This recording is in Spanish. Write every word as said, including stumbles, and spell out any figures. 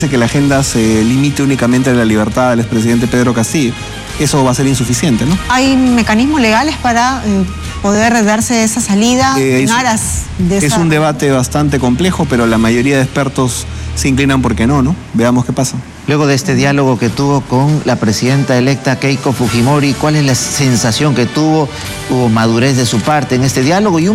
que la agenda se limite únicamente a la libertad del expresidente Pedro Castillo. Eso va a ser insuficiente, ¿no? ¿Hay mecanismos legales para eh, poder darse esa salida Eh, en es, aras de esa... Es un debate bastante complejo, pero la mayoría de expertos se inclinan porque no, ¿no? Veamos qué pasa. Luego de este diálogo que tuvo con la presidenta electa Keiko Fujimori, ¿cuál es la sensación que tuvo? ¿Hubo madurez de su parte en este diálogo? Y un